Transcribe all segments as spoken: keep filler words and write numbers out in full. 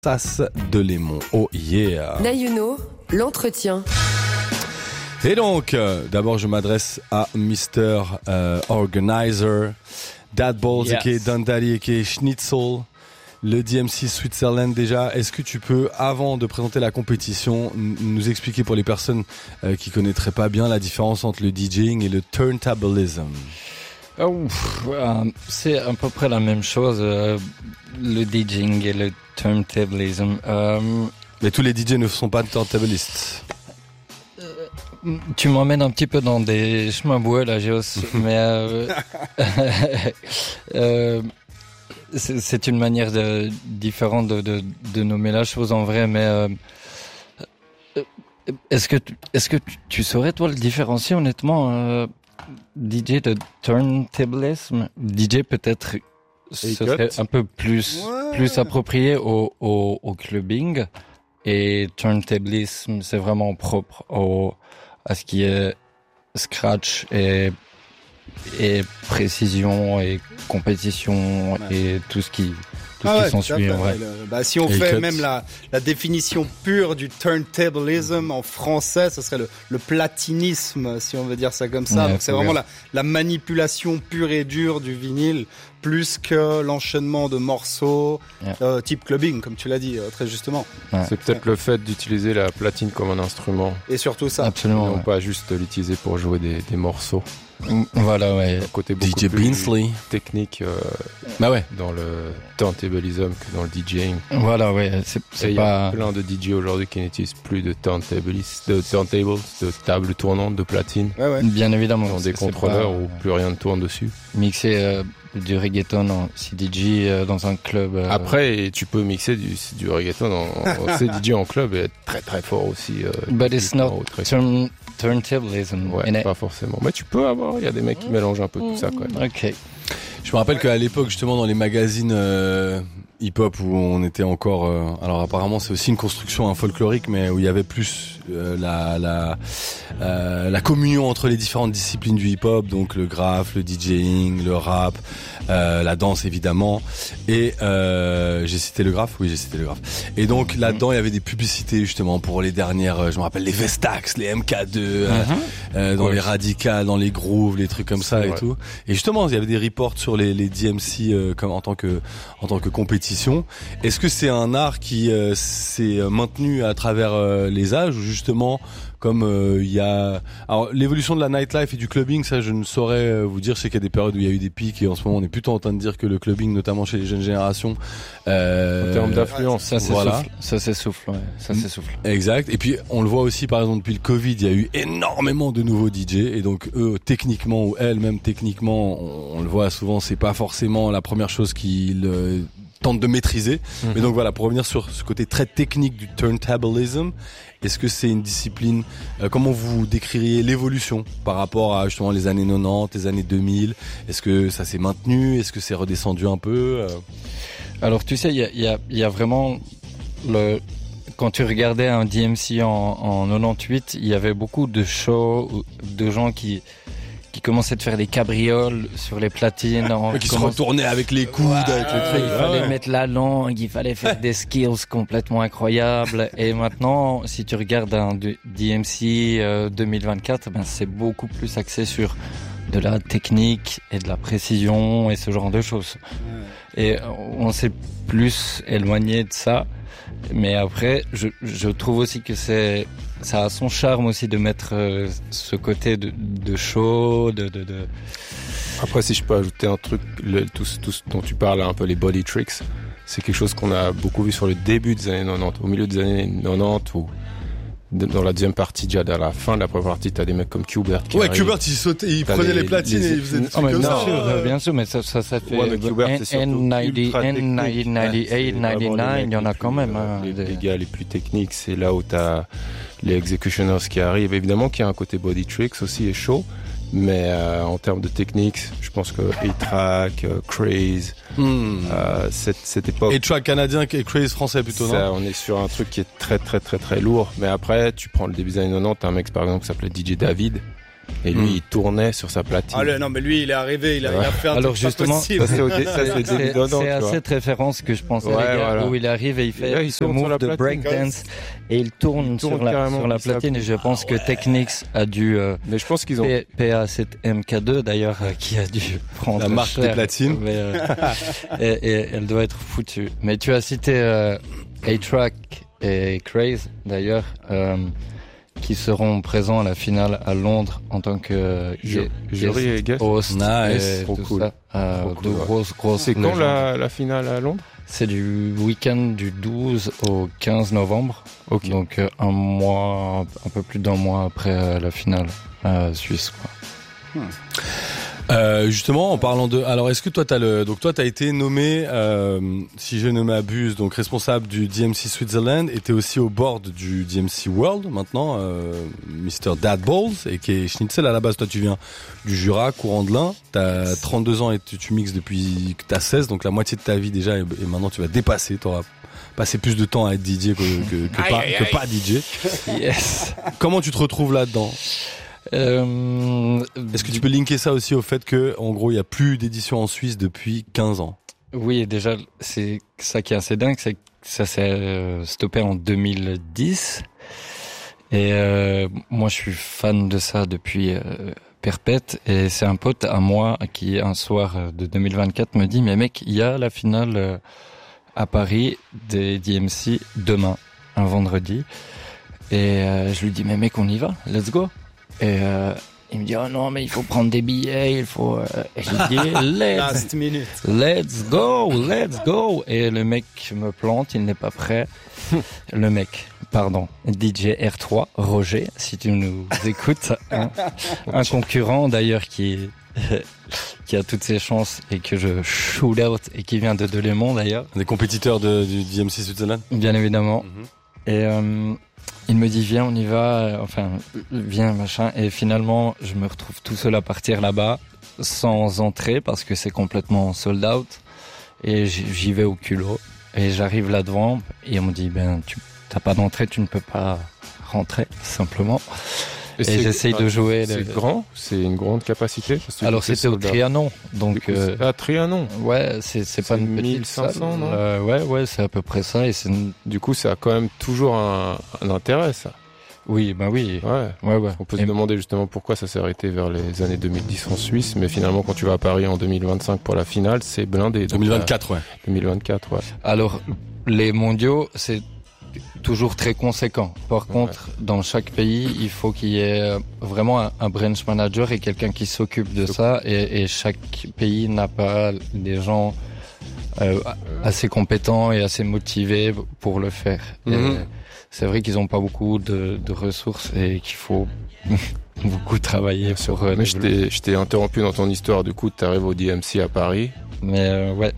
Sas de Lémon. Oh yeah. Nayuno, l'entretien. Et donc, euh, d'abord je m'adresse à Mister euh, Organizer, Dad Balls, yes. aka Dandali, aka Schnitzel, le D M C Switzerland déjà. Est-ce que tu peux, avant de présenter la compétition, n- nous expliquer pour les personnes euh, qui connaîtraient pas bien la différence entre le DJing et le turntablism? Oh, pff, euh, c'est à peu près la même chose, euh, le DJing et le turntablism. Euh, Mais tous les D J ne sont pas turntablistes. tu m'emmènes un petit peu dans des chemins boueux là, Géos, mais euh, euh, c'est, c'est une manière de, différente de, de, de nommer la chose en vrai, mais euh, est-ce que, tu, est-ce que tu, tu saurais toi le différencier honnêtement euh, D J de turntablism, D J peut-être ce serait un peu plus ouais. plus approprié au, au, au clubbing, et turntablism c'est vraiment propre au à ce qui est scratch et et précision et compétition, ouais. Et tout ce qui tout ah ce ouais, qui s'ensuit en vrai. Le, bah, si on et fait cut. même la, la définition pure du turntablism en français, ce serait le, le platinisme, si on veut dire ça comme ça. Ouais, donc c'est vraiment la, la manipulation pure et dure du vinyle, plus que l'enchaînement de morceaux, yeah. euh, type clubbing, comme tu l'as dit euh, très justement. Ouais. C'est peut-être ouais. le fait d'utiliser la platine comme un instrument. Et surtout ça. Absolument. Et non ouais. pas juste l'utiliser pour jouer des, des morceaux. Voilà, ouais. Un côté beaucoup D J plus Beansley. technique euh, bah ouais. dans le turntablism que dans le DJing. Voilà, ouais. C'est, c'est et pas... il y a plein de D J aujourd'hui qui n'utilisent plus de turntables, de turntables, de tables tournantes, de platines. Ouais, ouais. Bien évidemment. Ils ont des contrôleurs pas... où plus rien ne tourne dessus. Mixer euh, du reggaeton en C D J euh, dans un club. Euh... Après, tu peux mixer du, du reggaeton en, en C D J en club et être très très fort aussi. Euh, But it's not turn, turntablism. Ouais, pas forcément. Mais tu peux avoir, il y a des mecs qui mélangent un peu tout ça quand même. Ok. Je me rappelle qu'à l'époque, justement, dans les magazines euh, hip-hop où on était encore... Euh, alors apparemment, c'est aussi une construction hein, folklorique, mais où il y avait plus euh, la la euh, la communion entre les différentes disciplines du hip-hop, donc le graphe, le DJing, le rap, euh, la danse évidemment. Et euh, j'ai cité le graphe, oui, j'ai cité le graphe. Et donc là-dedans, il y avait des publicités justement pour les dernières. Je me rappelle les Vestax, les M K deux, mm-hmm. euh, dans ouais. les Radicals, dans les grooves, les trucs comme ça c'est et vrai. Tout. Et justement, il y avait des reports sur les, les D M C euh, comme en tant que en tant que compétition. Est-ce que c'est un art qui euh, s'est maintenu à travers euh, les âges ou justement comme il euh, y a alors l'évolution de la nightlife et du clubbing, ça je ne saurais euh, vous dire. Je sais qu'il y a des périodes où il y a eu des pics et en ce moment on est plutôt en train de dire que le clubbing, notamment chez les jeunes générations, euh, en termes d'affluence, ça s'essouffle, voilà. ça s'essouffle, ouais, ça s'essouffle. Exact. Et puis on le voit aussi par exemple depuis le Covid, il y a eu énormément de nouveaux D J et donc eux techniquement ou elles même techniquement, on, on le voit souvent, c'est pas forcément la première chose qu'ils euh, tentent de maîtriser. Mm-hmm. Mais donc voilà, pour revenir sur ce côté très technique du turntablism, est-ce que c'est une discipline, euh, comment vous décririez l'évolution par rapport à justement les années quatre-vingt-dix, les années deux mille? Est-ce que ça s'est maintenu? Est-ce que c'est redescendu un peu? euh... Alors tu sais, il y a, y, a, y a vraiment le... Quand tu regardais un D M C en, en quatre-vingt-dix-huit, il y avait beaucoup de shows, de gens qui... qui commençaient de faire des cabrioles sur les platines. En qui commence... se retournaient avec les coudes, ouais, avec les trucs. Il fallait ouais. mettre la langue, il fallait faire des skills complètement incroyables. Et maintenant, si tu regardes un D M C euh, deux mille vingt-quatre, ben c'est beaucoup plus axé sur de la technique et de la précision et ce genre de choses. Et on s'est plus éloigné de ça. Mais après, je, je trouve aussi que c'est, ça a son charme aussi de mettre euh, ce côté de, de show, de, de, de... Après, si je peux ajouter un truc, le, tout, tout ce dont tu parles, un peu les body tricks, c'est quelque chose qu'on a beaucoup vu sur le début des années quatre-vingt-dix, au milieu des années quatre-vingt-dix, ou dans la deuxième partie, déjà à la fin de la première partie, t'as des mecs comme Qbert qui ouais, arrivent. Qbert, il sautait, il prenait les, les platines les... et il faisait des trucs oh, mais comme bien ça. Sûr, bien sûr, mais ça, ça, ça fait ouais, mais Qbert, N- c'est surtout N quatre-vingt-dix, N quatre-vingt-dix, N quatre-vingt-dix, quatre-vingt-dix-neuf, il y en a quand même. Hein, les, des... les gars les plus techniques, c'est là où t'as les executioners qui arrivent. Évidemment qu'il y a un côté body tricks aussi et show. Mais euh, en termes de technique, je pense que A-Track, euh, Craze, hmm. euh, cette, cette époque... A-Track canadien et Craze français plutôt, ça, non? On est sur un truc qui est très très très très lourd. Mais après, tu prends le début des années quatre-vingt-dix, t'as un mec par exemple qui s'appelait D J David, Et lui, Mm. il tournait sur sa platine. Ah, le, non, mais lui, il est arrivé, il a, Ouais. il a fait un Alors, truc pas justement, possible. Ça, c'est au dé- ça, c'est au début C'est de quatre-vingt-dix, c'est tu à vois. cette référence que je pensais, Ouais, les gars, voilà. où il arrive et il fait Et là, il ce tourne sur move la de platine. breakdance et il tourne, Il tourne sur la, carrément, sur la il s'appuie. platine et je pense que Technics a dû euh, Mais je pense qu'ils ont. P- PA sept M K deux d'ailleurs euh, qui a dû prendre La marque cher, des platines. mais, euh, et, et elle doit être foutue. Mais tu as cité euh, A-Track et Craze d'ailleurs euh, qui seront présents à la finale à Londres en tant que Ju- guest jury et guest. host Nice. et Trop tout cool. ça. Euh, Trop de cool, ouais. grosses grosses C'est quand légendes. la, la finale à Londres? C'est du week-end du douze au quinze novembre. Ok. Donc euh, un mois, un peu plus d'un mois après euh, la finale euh, suisse. Quoi. Euh, justement, en parlant de, alors est-ce que toi t'as le, donc toi t'as été nommé, euh, si je ne m'abuse, donc responsable du D M C Switzerland, et t'es aussi au board du D M C World maintenant, euh, mister Dad Balls, et qui est Schnitzel à la base. Toi tu viens du Jura, courant de l'Ain, t'as trente-deux ans et tu, tu mixes depuis que t'as seize, donc la moitié de ta vie déjà, et, et maintenant tu vas dépasser, t'auras passé plus de temps à être D J que, que, que, pas, que pas D J. Yes. Comment tu te retrouves là-dedans? Euh, Est-ce que tu peux linker ça aussi au fait que, en gros, il y a plus d'édition en Suisse depuis quinze ans? Oui, déjà, c'est ça qui est assez dingue, c'est que ça s'est euh, stoppé en deux mille dix. Et euh, moi, je suis fan de ça depuis euh, perpète. Et c'est un pote à moi qui, un soir de deux mille vingt-quatre, me dit « Mais mec, il y a la finale euh, à Paris des D M C demain, un vendredi. » Et euh, je lui dis « Mais mec, on y va, let's go !» Et euh, il me dit « Oh non, mais il faut prendre des billets, il faut... Euh... » Et je lui dis « Let's Last minute. Let's go, let's go. Et le mec me plante, il n'est pas prêt. Le mec, pardon, D J R trois, Roger, si tu nous écoutes, hein, un concurrent d'ailleurs qui qui a toutes ses chances et que je shoot out et qui vient de Delémont d'ailleurs, Des compétiteurs de, du D M C Switzerland? bien évidemment. Mhm. Et euh, il me dit viens, on y va, euh, enfin viens machin. Et finalement, je me retrouve tout seul à partir là-bas sans entrée parce que c'est complètement sold out. Et j'y j'y vais au culot. Et j'arrive là devant et on me dit ben tu t'as pas d'entrée, tu ne peux pas rentrer simplement. Et, c'est- j'essaye de jouer. C'est le- grand, c'est une grande capacité. parce que Alors tu fais c'était au sold out. Trianon, Du donc coup, euh, c'est- Ah, Trianon. ouais c'est c'est pas C'est une petite mille cinq cents, salle. non Euh, ouais ouais c'est à peu près ça et c'est une- Du coup, ça a quand même toujours un, un intérêt, ça. oui bah oui Ouais. ouais ouais. On peut Et- se demander justement pourquoi ça s'est arrêté vers les années deux mille dix en Suisse, mais finalement, quand tu vas à Paris en deux mille vingt-cinq pour la finale, c'est blindé. Donc, deux mille vingt-quatre, ouais. euh, deux mille vingt-quatre, ouais. Alors, les mondiaux, c'est toujours très conséquent. Par contre, dans chaque pays, il faut qu'il y ait vraiment un, un branch manager et quelqu'un qui s'occupe de ça. Et, et chaque pays n'a pas des gens euh, assez compétents et assez motivés pour le faire. Et Mhm. c'est vrai qu'ils n'ont pas beaucoup de, de ressources et qu'il faut beaucoup travailler pour euh, Mais je développer. t'ai, je t'ai interrompu dans ton histoire, du coup, tu arrives au D M C à Paris. Mais euh, ouais.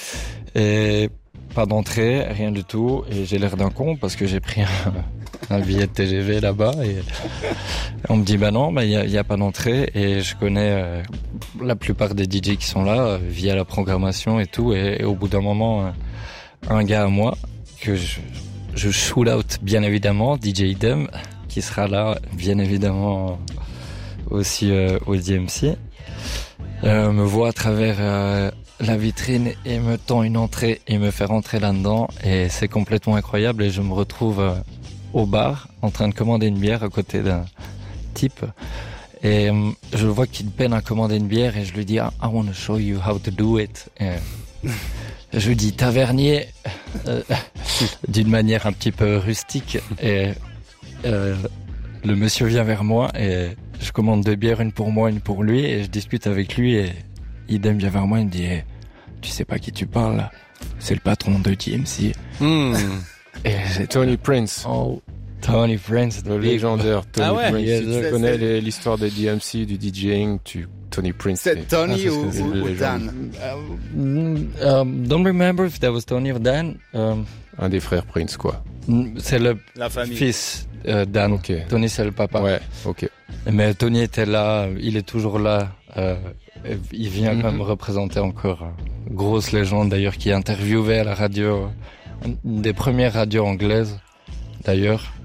Et pas d'entrée, rien du tout. Et j'ai l'air d'un con parce que j'ai pris un, un billet de T G V là-bas. Et on me dit, bah non, bah il y a, y a pas d'entrée. Et je connais euh, la plupart des D J qui sont là euh, via la programmation et tout. Et, et au bout d'un moment, euh, un gars à moi que je, je shoot out bien évidemment, D J Idem, qui sera là bien évidemment aussi euh, au D M C, euh, me voit à travers euh, la vitrine et me tend une entrée et me fait rentrer là-dedans et c'est complètement incroyable et je me retrouve euh, au bar en train de commander une bière à côté d'un type et euh, je vois qu'il peine à commander une bière et je lui dis I, I want to show you how to do it et je lui dis tavernier euh, d'une manière un petit peu rustique et euh, le monsieur vient vers moi et je commande deux bières, une pour moi, une pour lui et je discute avec lui et Idem vient vers moi, il me dit hey, tu sais pas qui tu parles là, c'est le patron de D M C. Hmm. Et j'ai Tony Prince, oh Tony Prince, le the big- légendaire Tony Ah ouais. Prince. Yes, Si sir. tu connais les- l'histoire des D M C, du DJing, tu Tony Prince. C'est Tony Ah, ou, c'est- c'est ou- une ou légende. Dan? Um, um, don't remember if that was Tony or Dan. Um, Un des frères Prince, quoi. c'est le La famille. fils euh, Dan. Ok. Tony c'est le papa. Ouais, ok. Mais Tony était là, il est toujours là. Euh, il vient Mhm. quand même représenter encore euh, grosse légende d'ailleurs qui interviewait à la radio, euh, une des premières radios anglaises d'ailleurs.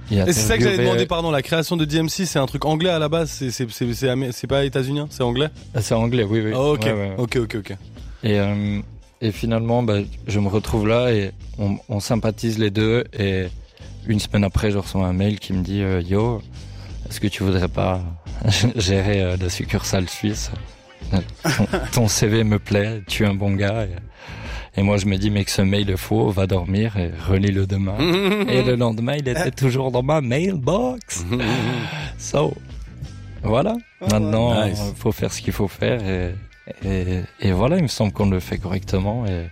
il a Et c'est ça que j'avais interviewé- demandé, pardon, la création de D M C, c'est un truc anglais à la base, c'est c'est c'est c'est, amé- c'est pas états-unien, c'est anglais. C'est anglais, oui, oui. Ah, ok, Ouais, ouais. ok, ok, ok. Et, euh, et finalement, bah, je me retrouve là et on, on sympathise les deux. Et une semaine après, je reçois un mail qui me dit euh, Yo, est-ce que tu voudrais pas gérer euh, la succursale suisse? ton, ton C V me plaît, tu es un bon gars. Et, et moi, je me dis, mais que ce mail est faux, va dormir et relis-le demain. Et le lendemain, il était toujours dans ma mailbox. So, voilà. Maintenant, il Nice. faut faire ce qu'il faut faire. Et, et, et voilà, il me semble qu'on le fait correctement. Et,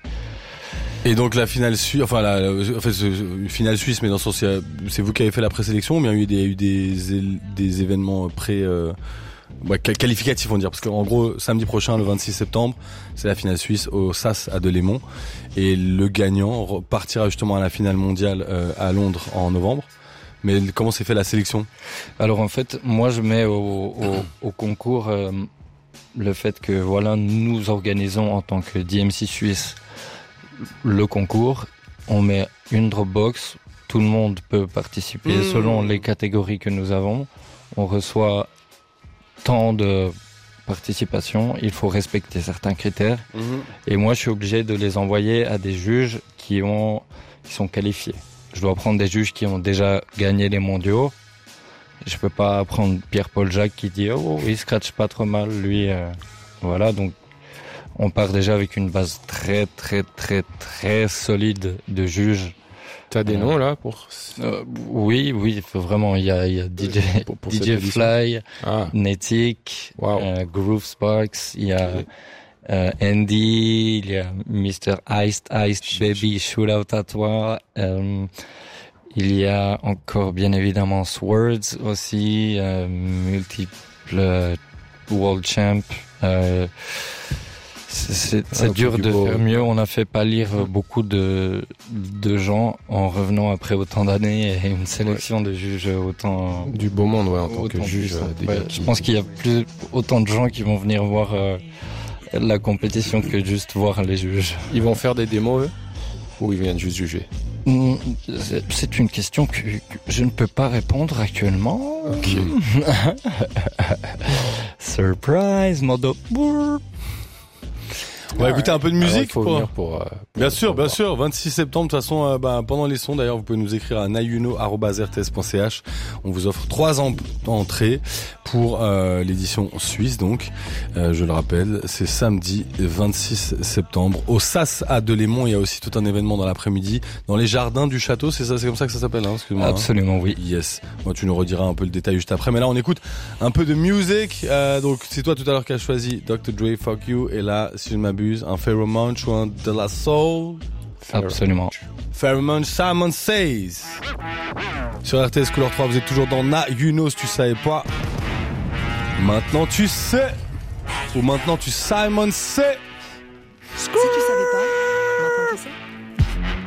Et donc la finale suisse, enfin la, la- en fait, c'est une finale suisse, mais dans le sens, il y a- c'est vous qui avez fait la présélection, ou bien il y a eu des, eu des, él- des événements pré, euh, ouais, qual- qualificatifs, on va dire, parce qu'en gros, samedi prochain, le vingt-six septembre, c'est la finale suisse au S A S à Delémont, et le gagnant repartira justement à la finale mondiale euh, à Londres en novembre. Mais comment s'est fait la sélection? alors en fait, moi, je mets au, au, au concours euh, le fait que voilà, nous organisons en tant que D M C Suisse le concours. On met une Dropbox, tout le monde peut participer Mmh. selon les catégories que nous avons. On reçoit tant de participation, il faut respecter certains critères. Et moi, je suis obligé de les envoyer à des juges qui ont, qui sont qualifiés. Je dois prendre des juges qui ont déjà gagné les mondiaux. Je peux pas prendre Pierre-Paul Jacques qui dit oh il scratch pas trop mal lui. euh, Voilà, donc on part déjà avec une base très très très très solide de juges. T'as des Euh, noms là pour Euh, oui, oui, il faut vraiment. Il y a, il y a D J, pour, pour cette D J édition. Fly, Ah, Netic, Wow. euh, Groove Sparks, il y a Ok. euh, Andy, il y a mister Iced Iced Ch- Baby, Shoot Out à toi. Euh, il y a encore bien évidemment Swords aussi, euh, multiple euh, World Champ. Euh, c'est c'est- c'est Ah, dur du de beau- faire mieux. On a fait pâlir euh, beaucoup de de gens en revenant après autant d'années et une sélection de juges autant. du beau monde, ouais, en tant que autant juge. puissant. euh, des Ouais, gars je qui- pense qu'il y a plus autant de gens qui vont venir voir euh, la compétition que juste voir les juges. Ils vont faire des démos, eux? Ou ils viennent juste juger? Mm, c'est- C'est une question que, que je ne peux pas répondre actuellement. Ok. Surprise, modo. On va écouter un peu de Alors, il musique faut pour- venir pour, euh, pour- Bien sûr, pour bien voir. sûr. vingt-six septembre, de toute façon, euh, bah, pendant les sons, d'ailleurs, vous pouvez nous écrire à nayuno arobase r t s point c h. On vous offre trois en- entrées pour euh, l'édition suisse, donc. Euh, je le rappelle, c'est samedi vingt-six septembre. Au S A S à Delémont, il y a aussi tout un événement dans l'après-midi, dans les jardins du château, c'est ça, c'est comme ça que ça s'appelle, hein, excuse-moi. hein. Absolument, oui. Yes. Moi, tu nous rediras un peu le détail juste après. Mais là, on écoute un peu de music. Euh, donc, c'est toi tout à l'heure qui as choisi docteur Dre, Fuck You. Et là, si je ne m'abuse, un Pheromone ou un De La Soul. Absolument. Pheromone, Simon Says. Sur R T S Couleur trois, vous êtes toujours dans Na You si tu savais pas. Maintenant, tu sais. Ou maintenant, tu Simon Say. Si tu savais pas,